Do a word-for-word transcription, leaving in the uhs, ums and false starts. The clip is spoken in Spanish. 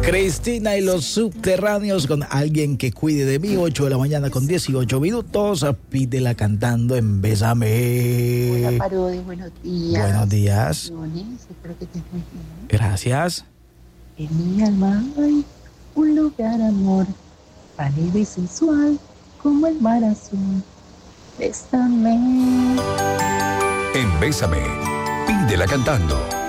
Cristina y los subterráneos con Alguien que cuide de mí. Ocho de la mañana con dieciocho minutos. Pídela cantando en Bésame. Hola Parodi, buenos días. Buenos días. Espero que estés muy bien. Gracias. En mi alma hay un lugar, amor, pálido y sensual, como el mar azul. Bésame. En Bésame, pídela cantando.